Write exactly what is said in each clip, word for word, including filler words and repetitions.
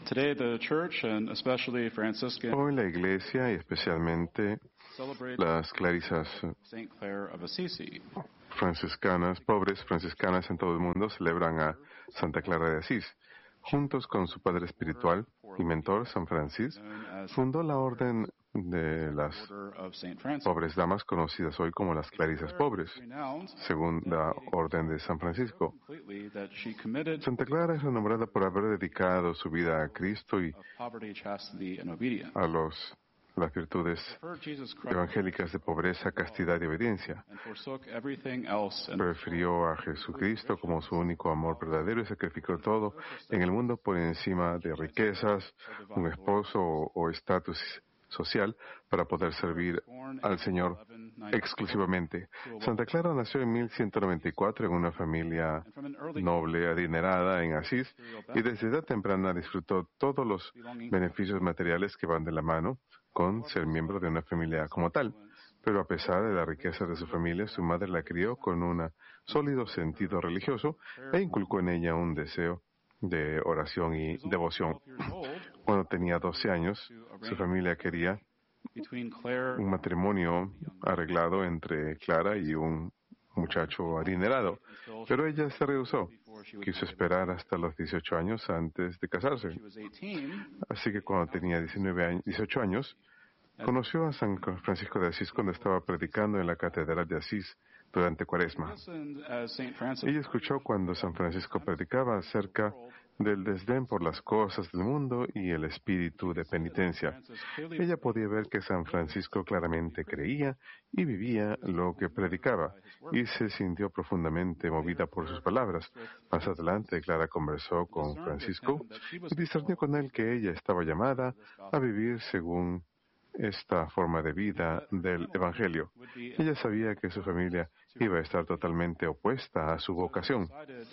Today, the church and especially Franciscan Hoy la iglesia y especialmente celebrate las clarisas Saint Clare of Assisi. franciscanas, pobres franciscanas en todo el mundo, celebran a Santa Clara de Asís. Juntos con su padre espiritual y mentor, San Francisco, fundó la orden de las Order of Saint Francis. pobres damas conocidas hoy como las clarisas pobres, según la orden de San Francisco. Completely that she committed Santa Clara es renombrada por haber dedicado su vida a Cristo y of poverty, chastity, and obedience. a los, las virtudes Preferred Jesus Christ evangélicas de pobreza, castidad y obediencia. and forsook everything else and Prefirió a Jesucristo como su único amor verdadero y sacrificó todo en el mundo por encima de riquezas, un esposo o o estatus social para poder servir al Señor exclusivamente. Santa Clara nació en mil ciento noventa y cuatro en una familia noble, adinerada en Asís, y desde edad temprana disfrutó todos los beneficios materiales que van de la mano con ser miembro de una familia como tal. Pero a pesar de la riqueza de su familia, su madre la crió con un sólido sentido religioso e inculcó en ella un deseo de oración y devoción. Cuando tenía doce años, su familia quería between Clare un matrimonio arreglado entre Clara y un muchacho adinerado, pero ella se rehusó. Quiso esperar hasta los dieciocho años antes de casarse. she was eighteen. Así que cuando tenía diecinueve años, dieciocho años, conoció a San Francisco de Asís cuando estaba predicando en la Catedral de Asís durante Cuaresma. Listened as Saint Francis Ella escuchó cuando San Francisco predicaba acerca del desdén por las cosas del mundo y el espíritu de penitencia. Ella podía ver que San Francisco claramente creía y vivía lo que predicaba, y se sintió profundamente movida por sus palabras. Más adelante, Clara conversó con Francisco y discernió con él que ella estaba llamada a vivir según esta forma de vida del Evangelio. Ella sabía que su familia iba a estar totalmente opuesta a su vocación.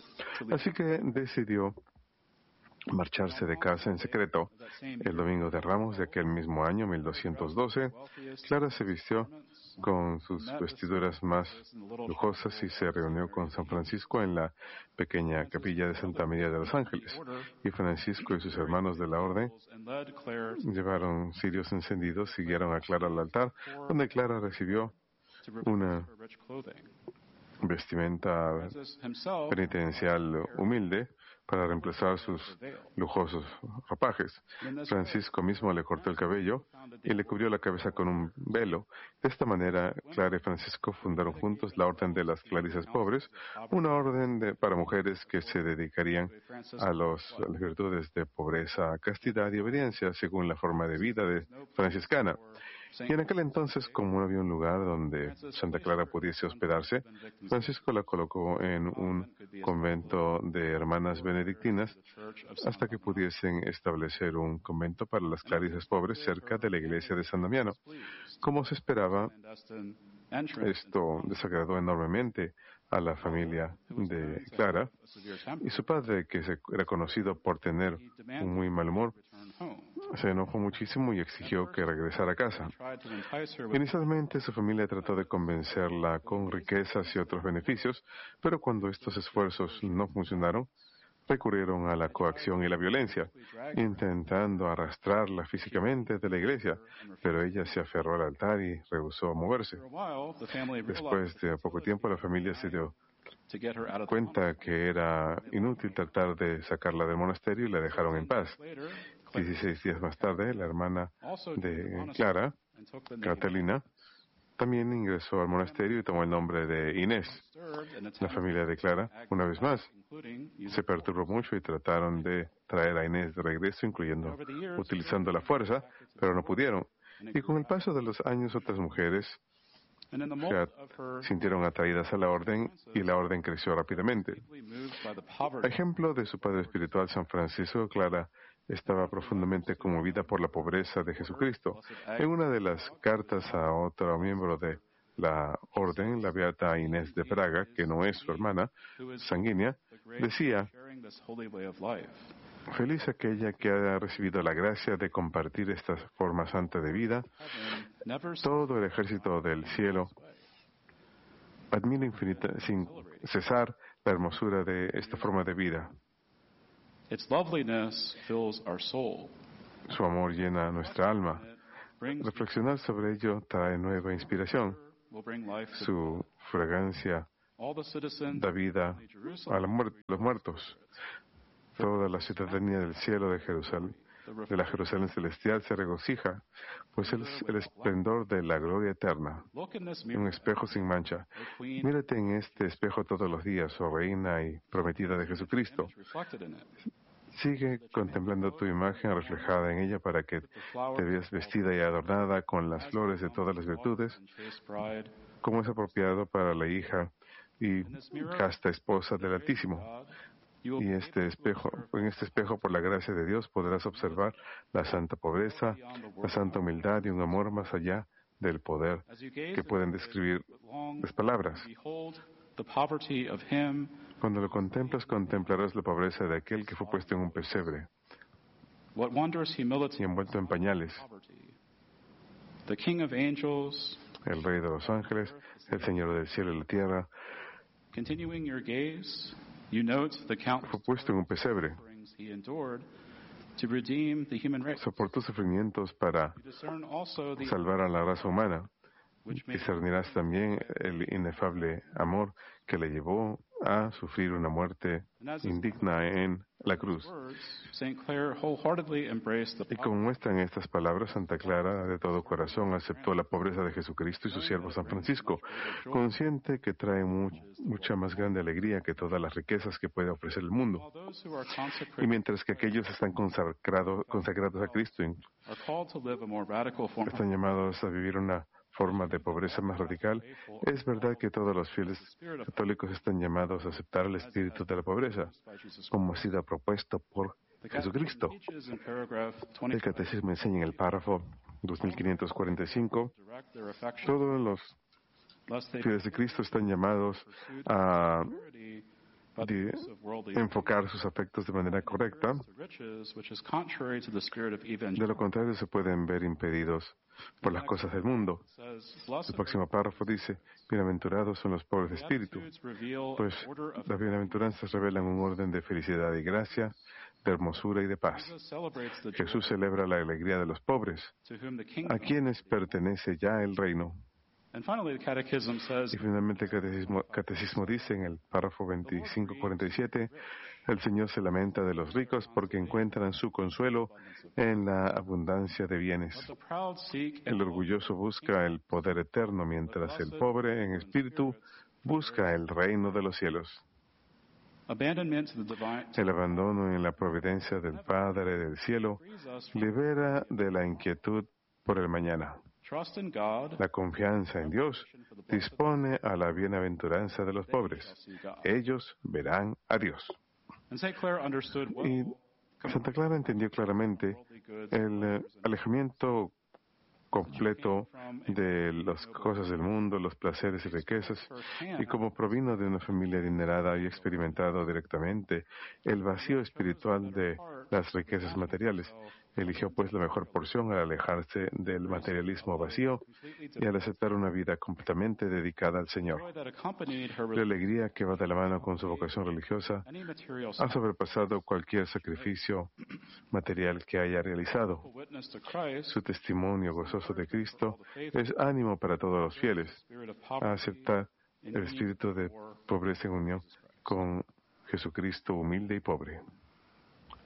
Así que decidió marcharse de casa en secreto. El domingo de Ramos de aquel mismo año, mil doscientos doce, Clara se vistió con sus vestiduras más lujosas y se reunió con San Francisco en la pequeña capilla de Santa María de los Ángeles. Y Francisco y sus hermanos de la orden and led Clare llevaron cirios encendidos, siguieron a Clara al altar, donde Clara recibió to replace una her rich clothing. vestimenta Francis himself penitencial humilde para reemplazar sus lujosos ropajes. Francisco mismo le cortó el cabello y le cubrió la cabeza con un velo. De esta manera, Clara y Francisco fundaron juntos la Orden de las Clarisas Pobres, una orden de- para mujeres que se dedicarían a, los, a las virtudes de pobreza, castidad y obediencia, según la forma de vida de franciscana. Y en aquel entonces, como no había un lugar donde Santa Clara pudiese hospedarse, Francisco la colocó en un convento de hermanas benedictinas hasta que pudiesen establecer un convento para las clarisas pobres cerca de la iglesia de San Damiano. Como se esperaba, esto desagradó enormemente a la familia de Clara, y su padre, que se- era conocido por tener un muy mal humor, se enojó muchísimo y exigió que regresara a casa. Inicialmente su familia trató de convencerla con riquezas y otros beneficios, pero cuando estos esfuerzos no funcionaron, recurrieron a la coacción y la violencia, intentando arrastrarla físicamente de la iglesia, pero ella se aferró al altar y rehusó moverse. Después de poco tiempo, la familia se dio cuenta que era inútil tratar de sacarla del monasterio y la dejaron en paz. Dieciséis días más tarde, la hermana de Clara, Catalina, también ingresó al monasterio y tomó el nombre de Inés. La familia de Clara, una vez más, se perturbó mucho y trataron de traer a Inés de regreso, incluyendo utilizando la fuerza, pero no pudieron. Y con el paso de los años, otras mujeres se at- sintieron atraídas a la orden y la orden creció rápidamente. A ejemplo de su padre espiritual, San Francisco, Clara estaba profundamente conmovida por la pobreza de Jesucristo. En una de las cartas a otro miembro de la orden, la beata Inés de Praga, que no es su hermana sanguínea, decía: feliz aquella que ha recibido la gracia de compartir esta forma santa de vida. Todo el ejército del cielo admira infinita, sin cesar la hermosura de esta forma de vida. Its loveliness fills our soul. Su amor llena nuestra alma. Brings Reflexionar sobre ello trae nueva inspiración. will bring life to Su fragancia all the citizens da vida of Jerusalem. a la muer- los muertos. Toda la ciudadanía del cielo de Jerusalén, de la Jerusalén celestial, se regocija, pues es el esplendor de la gloria eterna, Look in this un mirror, espejo sin mancha. O Queen, Mírate en este espejo todos los días, oh reina y prometida de Jesucristo. image reflected in it. Sigue contemplando tu imagen reflejada en ella para que te veas vestida y adornada con las flores de todas las virtudes, And chaste bride. como es apropiado para la hija y casta esposa del Altísimo. God, you will Y be este able to espejo, observe en este espejo, por la gracia de Dios, podrás observar la santa pobreza, la santa humildad y un amor más allá del poder as you gaze que pueden into it describir with long, las palabras. behold the poverty of him Cuando lo contemplas, contemplarás la pobreza de aquel que fue puesto en un pesebre what wondrous humility y envuelto en pañales, poverty. The King of angels, el Rey de los ángeles, el Señor del cielo y la tierra, continuing your gaze, you note the countless fue puesto en un pesebre, sufferings he endured to redeem the human race. soportó sufrimientos para You discern also the salvar a la raza humana. which made Discernirás también el inefable amor que le llevó a sufrir una muerte indigna en la cruz. words, Saint Clare wholeheartedly embraced the Y como muestran estas palabras, Santa Clara de todo corazón aceptó la pobreza de Jesucristo y su siervo San Francisco, consciente que trae mu- mucha más grande alegría que todas las riquezas que puede ofrecer el mundo. while those who are Y consecrated mientras que aquellos están consagrado- consagrados a Cristo are called to live a more radical form of están llamados a vivir una forma de pobreza más radical, es verdad que todos los fieles católicos están llamados a aceptar el espíritu de la pobreza, by Jesus como ha sido propuesto por The Catechism Jesucristo. teaches in paragraph El twenty-five Catecismo enseña en el párrafo dos mil quinientos cuarenta y cinco, direct their affection todos los lest they fieles de Cristo están llamados a purity by the de use of worldly enfocar sus afectos de manera correcta. to riches, which is contrary to the spirit of De lo evangelism. contrario, se pueden ver impedidos por las cosas del mundo. Says, El blessed próximo párrafo dice, bienaventurados son los pobres de espíritu, Beatitudes reveal pues an order of las bienaventuranzas revelan un orden de felicidad y gracia, de hermosura y de paz. Jesus celebrates the joy Jesús celebra la alegría de los pobres, to whom the kingdom. a quienes pertenece ya el reino. And finally, the Catechism says, Y finalmente el catecismo, catecismo dice en el párrafo veinticinco cuarenta y siete, el Señor se lamenta de los ricos porque encuentran su consuelo en la abundancia de bienes. "Let the proud seek El and orgulloso busca el poder eterno, mientras el pobre en espíritu busca el reino de los cielos. abandonment to the divine El abandono en la providencia del Padre del cielo frees us from libera de la inquietud por el mañana. trust in God. La confianza en Dios dispone a la bienaventuranza de los pobres. See God. Ellos verán a Dios. And Saint Clare understood well Y Santa Clara entendió claramente worldly goods el eh, alejamiento completo de las cosas del mundo, los placeres y riquezas, y como provino de una familia adinerada y experimentado directamente el vacío espiritual de las riquezas materiales, eligió pues la mejor porción al alejarse del materialismo vacío y al aceptar una vida completamente dedicada al Señor. joy that accompanied her La alegría que va de la mano con su vocación religiosa any material ha sobrepasado cualquier sacrificio material que haya realizado. witness to Christ, Su testimonio gozoso de Cristo es ánimo para todos los fieles spirit of a poverty, aceptar el espíritu de pobreza en unión con Jesucristo humilde y pobre.